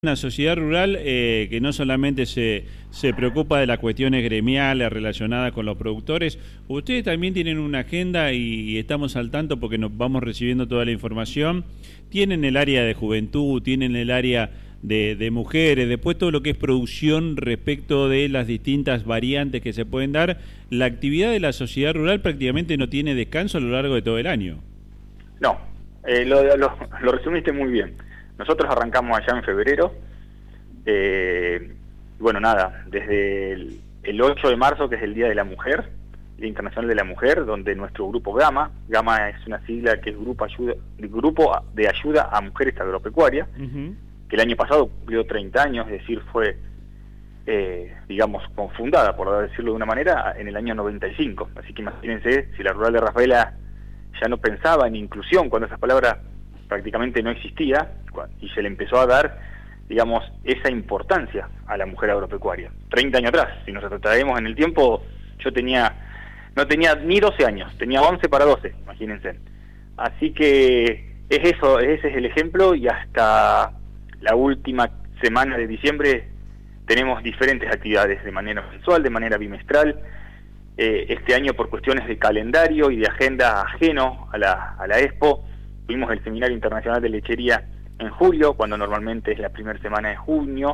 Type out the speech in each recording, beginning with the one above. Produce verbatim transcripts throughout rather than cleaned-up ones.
Una sociedad rural eh, que no solamente se, se preocupa de las cuestiones gremiales relacionadas con los productores, ustedes también tienen una agenda y, y estamos al tanto porque nos vamos recibiendo toda la información. Tienen el área de juventud, tienen el área de, de mujeres, después todo lo que es producción respecto de las distintas variantes que se pueden dar. La actividad de la sociedad rural prácticamente no tiene descanso a lo largo de todo el año. No, eh, lo, lo, lo resumiste muy bien. Nosotros arrancamos allá en febrero, eh, bueno, nada, desde el, el ocho de marzo, que es el Día de la Mujer, Día Internacional de la Mujer, donde nuestro grupo GAMA, GAMA es una sigla que es Grupo, Ayuda, Grupo de Ayuda a Mujeres Agropecuarias, uh-huh. que el año pasado cumplió treinta años, es decir, fue, eh, digamos, confundada, por decirlo de una manera, en el año noventa y cinco. Así que imagínense, si la Rural de Rafaela ya no pensaba en inclusión, cuando esas palabras prácticamente no existía, y se le empezó a dar, digamos, esa importancia a la mujer agropecuaria. treinta años atrás, si nos traemos en el tiempo, yo tenía, no tenía ni doce años, tenía once para doce, imagínense. Así que es eso, ese es el ejemplo, y hasta la última semana de diciembre tenemos diferentes actividades de manera mensual, de manera bimestral. Eh, este año, por cuestiones de calendario y de agenda ajeno a la, a la Expo, tuvimos el Seminario Internacional de Lechería en julio, cuando normalmente es la primera semana de junio,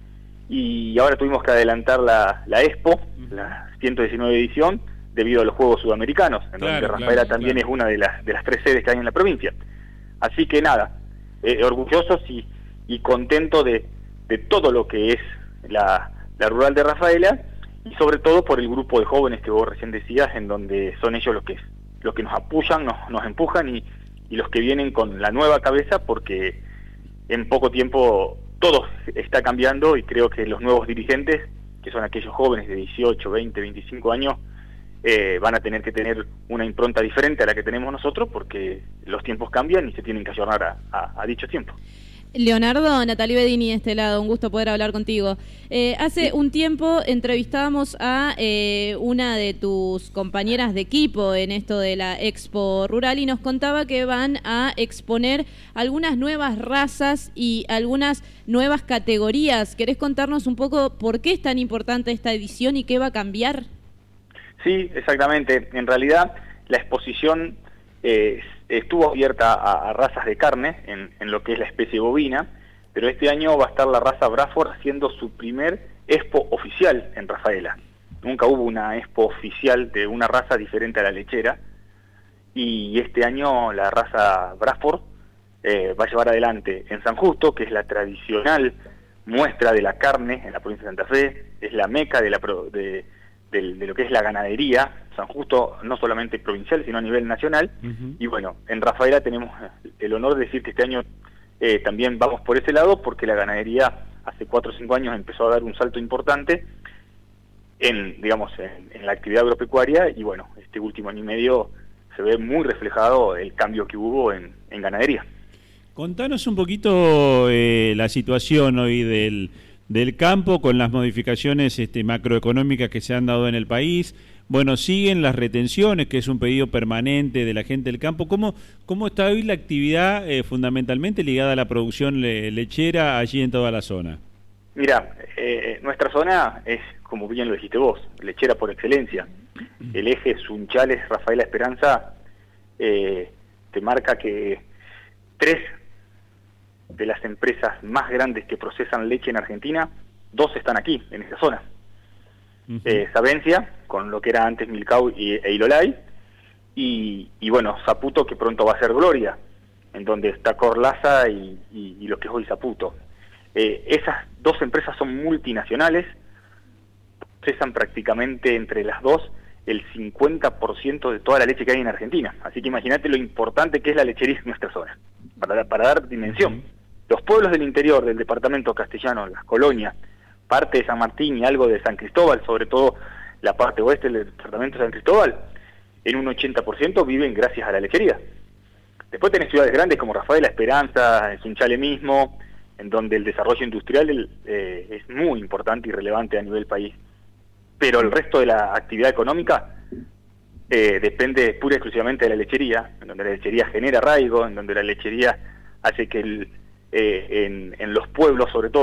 y ahora tuvimos que adelantar la, la Expo, la ciento diecinueve edición, debido a los Juegos Sudamericanos, en claro, donde Rafaela claro, también claro. es una de las, de las tres sedes que hay en la provincia. Así que nada, eh, orgullosos y, y contentos de, de todo lo que es la, la Rural de Rafaela, y sobre todo por el grupo de jóvenes que vos recién decías, en donde son ellos los que, los que nos apoyan, nos, nos empujan, y y los que vienen con la nueva cabeza, porque en poco tiempo todo está cambiando, y creo que los nuevos dirigentes, que son aquellos jóvenes de dieciocho, veinte, veinticinco años, eh, van a tener que tener una impronta diferente a la que tenemos nosotros, porque los tiempos cambian y se tienen que ayornar a, a, a dicho tiempo. Leonardo, Natalie Bedini de este lado, un gusto poder hablar contigo. Eh, hace un tiempo entrevistábamos a eh, una de tus compañeras de equipo en esto de la Expo Rural y nos contaba que van a exponer algunas nuevas razas y algunas nuevas categorías. ¿Querés contarnos un poco por qué es tan importante esta edición y qué va a cambiar? Sí, exactamente. En realidad, la exposición Eh, estuvo abierta a, a razas de carne en, en lo que es la especie bovina, pero este año va a estar la raza Braford haciendo su primer expo oficial en Rafaela. Nunca hubo una expo oficial de una raza diferente a la lechera, y este año la raza Braford eh, va a llevar adelante en San Justo, que es la tradicional muestra de la carne en la provincia de Santa Fe, es la meca de la pro, de, de, de lo que es la ganadería. San Justo no solamente provincial, sino a nivel nacional, uh-huh. y bueno, en Rafaela tenemos el honor de decir que este año eh, también vamos por ese lado, porque la ganadería hace cuatro o cinco años empezó a dar un salto importante en, digamos, en, en la actividad agropecuaria, y bueno, este último año y medio se ve muy reflejado el cambio que hubo en, en ganadería. Contanos un poquito eh, la situación hoy del, del campo con las modificaciones este, macroeconómicas que se han dado en el país. Bueno, siguen las retenciones, que es un pedido permanente de la gente del campo. ¿Cómo, cómo está hoy la actividad eh, fundamentalmente ligada a la producción le, lechera allí en toda la zona? Mira, eh, nuestra zona es, como bien lo dijiste vos, lechera por excelencia. El eje Sunchales, Rafaela Esperanza, eh, te marca que tres de las empresas más grandes que procesan leche en Argentina, dos están aquí, en esta zona. Uh-huh. eh, Savencia, con lo que era antes Milcau y, e Ilolay, y, y bueno, Saputo, que pronto va a ser Gloria, en donde está Corlaza y, y, y lo que es hoy Saputo. Eh, esas dos empresas son multinacionales, procesan prácticamente entre las dos el cincuenta por ciento de toda la leche que hay en Argentina. Así que imagínate lo importante que es la lechería en nuestra zona, para, para dar dimensión. Uh-huh. Los pueblos del interior del departamento castellano, las colonias, parte de San Martín y algo de San Cristóbal, sobre todo la parte oeste del departamento de San Cristóbal, en un ochenta por ciento viven gracias a la lechería. Después tenés ciudades grandes como Rafaela, Esperanza, Sunchales mismo, en donde el desarrollo industrial eh, es muy importante y relevante a nivel país. Pero el resto de la actividad económica eh, depende pura y exclusivamente de la lechería, en donde la lechería genera arraigo, en donde la lechería hace que el eh, en, en los pueblos sobre todo,